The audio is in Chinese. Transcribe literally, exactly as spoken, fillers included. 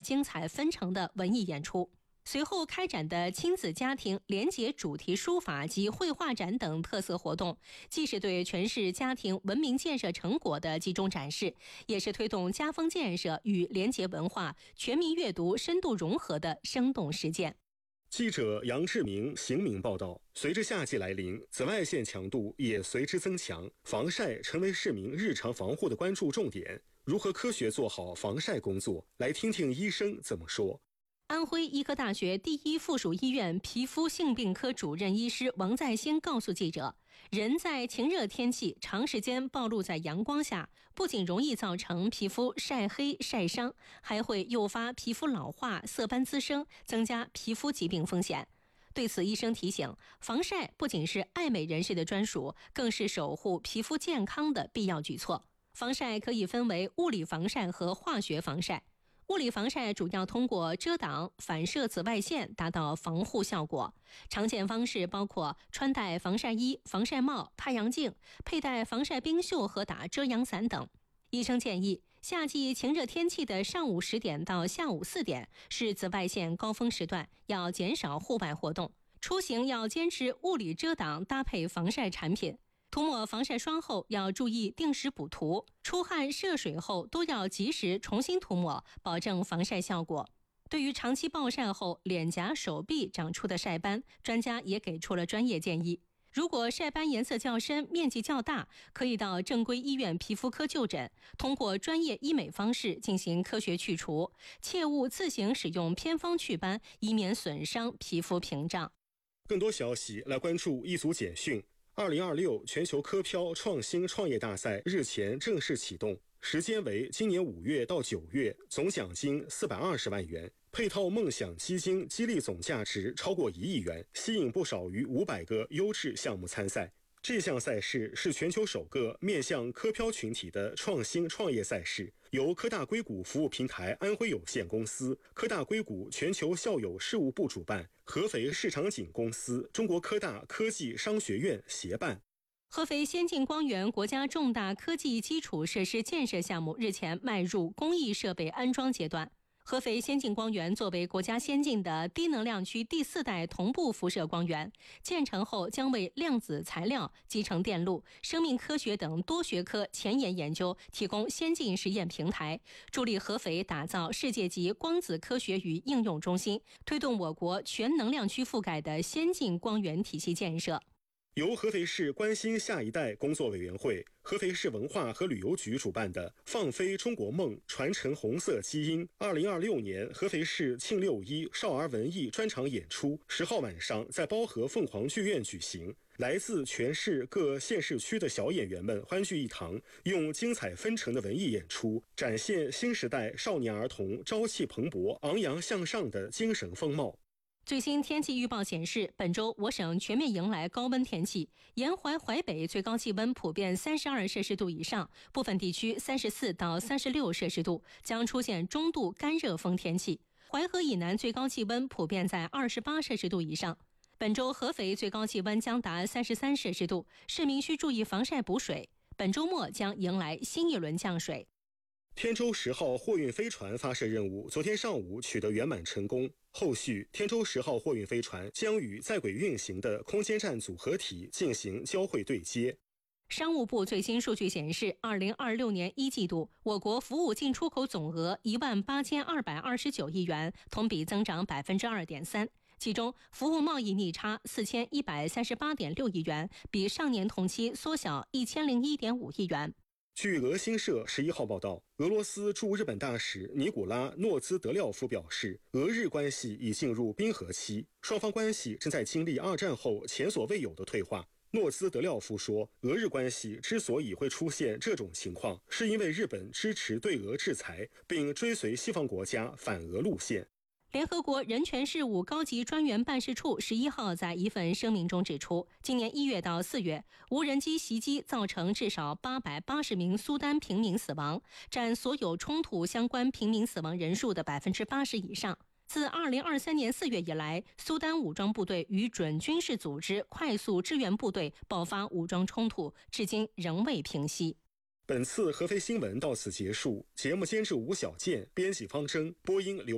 精彩纷呈的文艺演出。随后开展的亲子家庭联结主题书法及绘画展等特色活动，既是对全市家庭文明建设成果的集中展示，也是推动家风建设与联结文化、全民阅读深度融合的生动实践。 记者杨志明、邢明报道，随着夏季来临，紫外线强度也随之增强，防晒成为市民日常防护的关注重点。如何科学做好防晒工作？来听听医生怎么说。 安徽医科大学第一附属医院皮肤性病科主任医师王在兴告诉记者，人在晴热天气长时间暴露在阳光下，不仅容易造成皮肤晒黑晒伤，还会诱发皮肤老化、色斑滋生，增加皮肤疾病风险。对此，医生提醒，防晒不仅是爱美人士的专属，更是守护皮肤健康的必要举措。防晒可以分为物理防晒和化学防晒。物理防晒主要通过遮挡、反射紫外线达到防护效果，常见方式包括穿戴防晒衣、防晒帽、太阳镜，佩戴防晒冰袖和打遮阳伞等。医生建议，夏季晴热天气的上午十点到下午四点是紫外线高峰时段，要减少户外活动。出行要坚持物理遮挡搭配防晒产品。涂抹防晒霜后要注意定时补涂，出汗涉水后都要及时重新涂抹，保证防晒效果。对于长期暴晒后脸颊、手臂长出的晒斑，专家也给出了专业建议。如果晒斑颜色较深、面积较大，可以到正规医院皮肤科就诊，通过专业医美方式进行科学去除，切勿自行使用偏方祛斑，以免损伤皮肤屏障。 更多消息来关注一组简讯。二零二六全球科漂创新创业大赛日前正式启动，时间为今年五月到九月，总奖金四百二十万元，配套梦想基金激励总价值超过一亿元，吸引不少于五百个优质项目参赛。这项赛事是全球首个面向科漂群体的创新创业赛事，由科大硅谷服务平台安徽有限公司、科大硅谷全球校友事务部主办，合肥市场景公司、中国科大科技商学院协办。 合肥先进光源国家重大科技基础设施建设项目日前迈入工艺设备安装阶段。合肥先进光源作为国家先进的低能量区第四代同步辐射光源，建成后将为量子材料、集成电路、生命科学等多学科前沿研究提供先进实验平台，助力合肥打造世界级光子科学与应用中心，推动我国全能量区覆盖的先进光源体系建设。 由合肥市关心下一代工作委员会、合肥市文化和旅游局主办的放飞中国梦，传承红色基因二零二六年合肥市庆六一少儿文艺专场演出十号晚上在包河凤凰剧院举行，来自全市各县市区的小演员们欢聚一堂，用精彩纷呈的文艺演出展现新时代少年儿童朝气蓬勃、昂扬向上的精神风貌。 最新天气预报显示，本周我省全面迎来高温天气，沿淮淮北最高气温普遍三十二摄氏度以上，部分地区三十四到三十六摄氏度，将出现中度干热风天气。淮河以南最高气温普遍在二十八摄氏度以上。本周合肥最高气温将达三十三摄氏度，市民需注意防晒补水。本周末将迎来新一轮降水。 天舟十号货运飞船发射任务昨天上午取得圆满成功，后续天舟十号货运飞船将与在轨运行的空间站组合体进行交会对接。 商务部最新数据显示，二零二六年一季度，我国服务进出口总额一万八千二百二十九亿元，同比增长百分之二点三。其中，服务贸易逆差四千一百三十八点六亿元，比上年同期缩小一千零一点五亿元。 据俄新社十一号报道，俄罗斯驻日本大使尼古拉·诺兹德廖夫表示，俄日关系已进入冰河期，双方关系正在经历二战后前所未有的退化。诺兹德廖夫说，俄日关系之所以会出现这种情况，是因为日本支持对俄制裁，并追随西方国家反俄路线。 联合国人权事务高级专员办事处十一号在一份声明中指出，今年一月到四月，无人机袭击造成至少八百八十名苏丹平民死亡，占所有冲突相关平民死亡人数的百分之八十以上。自二零二三年四月以来，苏丹武装部队与准军事组织快速支援部队爆发武装冲突，至今仍未平息。 本次合肥新闻到此结束，节目监制吴小健，编辑方征，播音刘